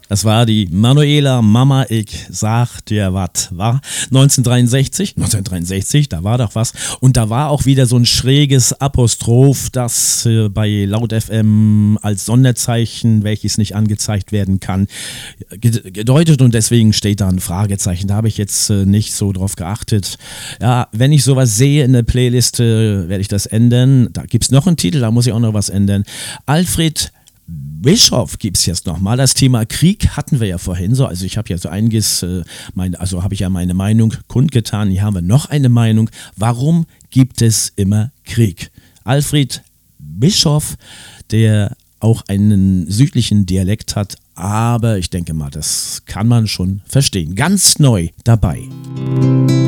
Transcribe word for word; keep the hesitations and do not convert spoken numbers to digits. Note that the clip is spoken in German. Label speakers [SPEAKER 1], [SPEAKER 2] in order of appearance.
[SPEAKER 1] Das war die Manuela Mama, ich sag dir wat, war neunzehnhundertdreiundsechzig, neunzehnhundertdreiundsechzig, da war doch was. Und da war auch wieder so ein schräges Apostroph, das äh, bei Laut F M als Sonderzeichen, welches nicht angezeigt werden kann, gedeutet, und deswegen steht da ein Fragezeichen. Da habe ich jetzt äh, nicht so drauf geachtet. Ja, wenn ich sowas sehe in der Playliste, werde ich das ändern. Da gibt es noch einen Titel, da muss ich auch noch was ändern. Alfred Bischof gibt es jetzt nochmal. Das Thema Krieg hatten wir ja vorhin so. Also ich habe ja so einiges, äh, mein, also habe ich ja meine Meinung kundgetan. Hier haben wir noch eine Meinung. Warum gibt es immer Krieg? Alfred Bischof, der auch einen südlichen Dialekt hat, aber ich denke mal, das kann man schon verstehen. Ganz neu dabei.